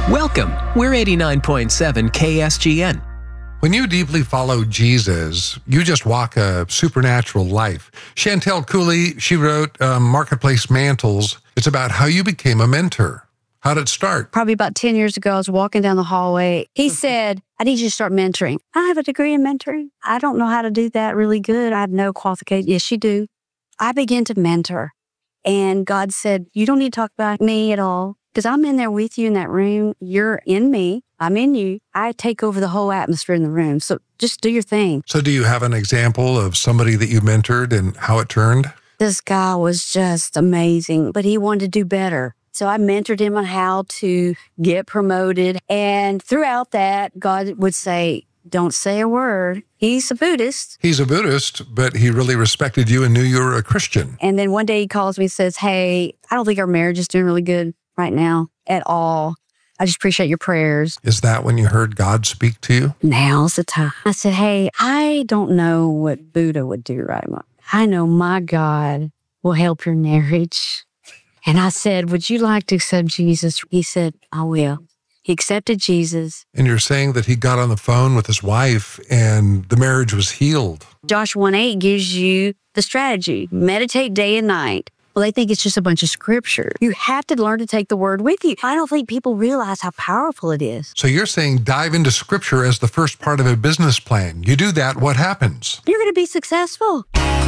Welcome. We're 89.7 KSGN. When you deeply follow Jesus, you just walk a supernatural life. Chantel Cooley, she wrote Marketplace Mantles. It's about how you became a mentor. How did it start? Probably about 10 years ago, I was walking down the hallway. He said, I need you to start mentoring. I have a degree in mentoring. I don't know how to do that really good. I have no qualification. Yes, you do. I began to mentor. And God said, you don't need to talk about me at all because I'm in there with you in that room. You're in me. I'm in you. I take over the whole atmosphere in the room. So just do your thing. So do you have an example of somebody that you mentored and how it turned? This guy was just amazing, but he wanted to do better. So I mentored him on how to get promoted. And throughout that, God would say, don't say a word. He's a Buddhist. He's a Buddhist, but he really respected you and knew you were a Christian. And then one day he calls me and says, hey, I don't think our marriage is doing really good right now at all. I just appreciate your prayers. Is that when you heard God speak to you? Now's the time. I said, hey, I don't know what Buddha would do right now. I know my God will help your marriage. And I said, would you like to accept Jesus? He said, I will. He accepted Jesus. And you're saying that he got on the phone with his wife and the marriage was healed. Joshua 1:8 gives you the strategy. Meditate day and night. Well, they think it's just a bunch of scripture. You have to learn to take the word with you. I don't think people realize how powerful it is. So you're saying dive into scripture as the first part of a business plan. You do that, what happens? You're going to be successful.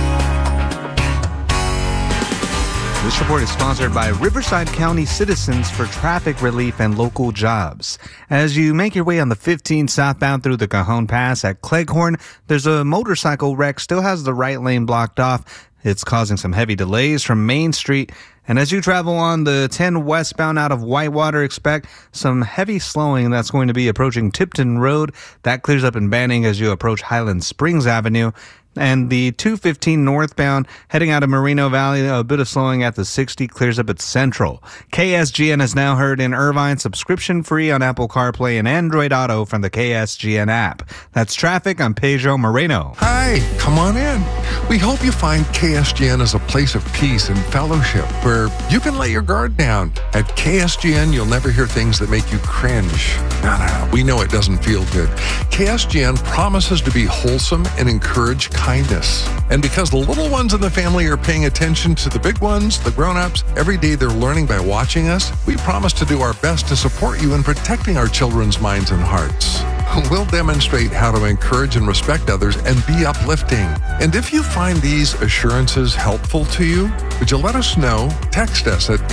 This report is sponsored by Riverside County Citizens for Traffic Relief and Local Jobs. As you make your way on the 15 southbound through the Cajon Pass at Cleghorn, there's a motorcycle wreck, still has the right lane blocked off. It's causing some heavy delays from Main Street. And as you travel on the 10 westbound out of Whitewater, expect some heavy slowing that's going to be approaching Tipton Road. That clears up in Banning as you approach Highland Springs Avenue. And the 215 northbound heading out of Moreno Valley, a bit of slowing at the 60, clears up at Central. KSGN is now heard in Irvine, subscription free on Apple CarPlay and Android Auto from the KSGN app. That's traffic. I'm Pedro Moreno. Hi, come on in. We hope you find KSGN as a place of peace and fellowship where you can lay your guard down. At KSGN, you'll never hear things that make you cringe. No, we know it doesn't feel good. KSGN promises to be wholesome and encourage kindness. And because the little ones in the family are paying attention to the big ones, the grown-ups, every day they're learning by watching us, we promise to do our best to support you in protecting our children's minds and hearts. We'll demonstrate how to encourage and respect others and be uplifting. And if you find these assurances helpful to you, would you let us know? Text us at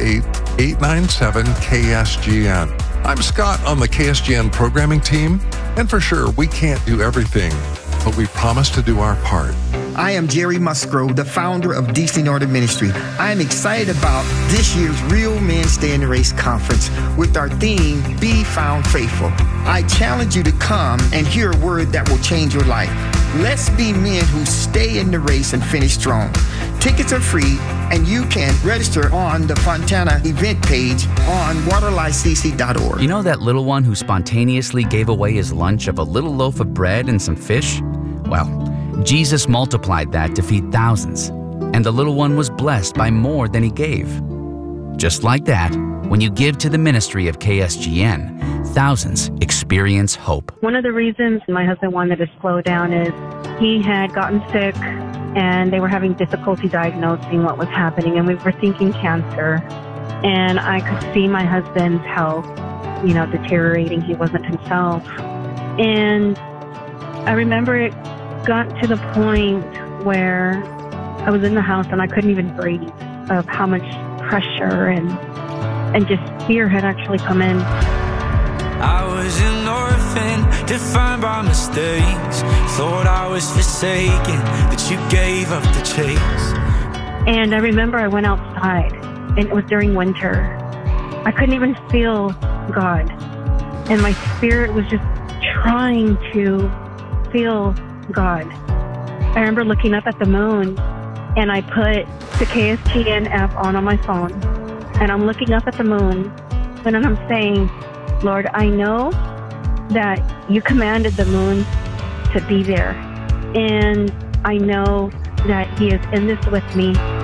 888-897-KSGN. I'm Scott on the KSGN programming team, and for sure, we can't do everything, but we promise to do our part. I am Jerry Musgrove, the founder of DC Northern Ministry. I am excited about this year's Real Men Stay in the Race conference with our theme, Be Found Faithful. I challenge you to come and hear a word that will change your life. Let's be men who stay in the race and finish strong. Tickets are free, and you can register on the Fontana event page on waterlifecc.org. You know that little one who spontaneously gave away his lunch of a little loaf of bread and some fish? Well, Jesus multiplied that to feed thousands, and the little one was blessed by more than he gave. Just like that, when you give to the ministry of KSGN, thousands experience hope. One of the reasons my husband wanted to slow down is he had gotten sick and they were having difficulty diagnosing what was happening, and we were thinking cancer. And I could see my husband's health, deteriorating. He wasn't himself. And I remember it got to the point where I was in the house and I couldn't even breathe of how much pressure and just fear had actually come in. I was an orphan, defined by mistakes. Thought I was forsaken, that you gave up the chase. And I remember I went outside, and it was during winter. I couldn't even feel God. And my spirit was just trying to feel God. I remember looking up at the moon, and I put the KSGN app on my phone, and I'm looking up at the moon, and I'm saying, Lord, I know that you commanded the moon to be there, and I know that He is in this with me,